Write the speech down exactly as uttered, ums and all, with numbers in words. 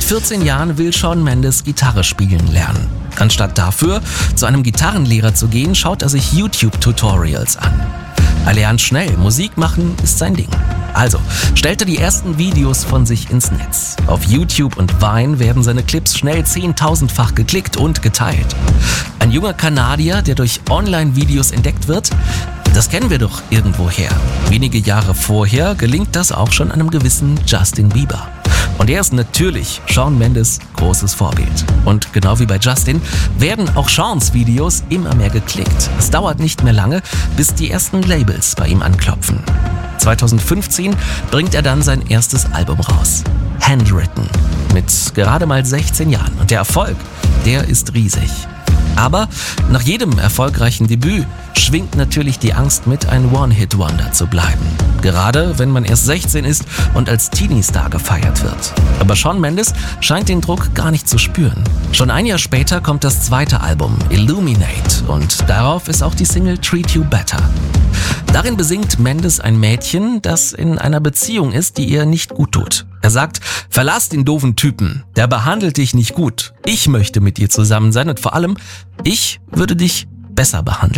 vierzehn Jahren will Shawn Mendes Gitarre spielen lernen. Anstatt dafür zu einem Gitarrenlehrer zu gehen, schaut er sich YouTube-Tutorials an. Er lernt schnell, Musik machen ist sein Ding. Also stellt er die ersten Videos von sich ins Netz. Auf YouTube und Vine werden seine Clips schnell zehntausendfach geklickt und geteilt. Ein junger Kanadier, der durch Online-Videos entdeckt wird, das kennen wir doch irgendwoher. Wenige Jahre vorher gelingt das auch schon einem gewissen Justin Bieber. Und er ist natürlich Shawn Mendes großes Vorbild. Und genau wie bei Justin werden auch Shawns Videos immer mehr geklickt. Es dauert nicht mehr lange, bis die ersten Labels bei ihm anklopfen. zweitausendfünfzehn bringt er dann sein erstes Album raus, Handwritten, mit gerade mal sechzehn Jahren. Und der Erfolg, der ist riesig. Aber nach jedem erfolgreichen Debüt schwingt natürlich die Angst mit, ein One-Hit-Wonder zu bleiben. Gerade wenn man erst sechzehn ist und als Teenie-Star gefeiert wird. Aber Shawn Mendes scheint den Druck gar nicht zu spüren. Schon ein Jahr später kommt das zweite Album, Illuminate, und darauf ist auch die Single Treat You Better. Darin besingt Mendes ein Mädchen, das in einer Beziehung ist, die ihr nicht gut tut. Er sagt, verlass den doofen Typen, der behandelt dich nicht gut. Ich möchte mit dir zusammen sein und vor allem, ich würde dich besser behandeln.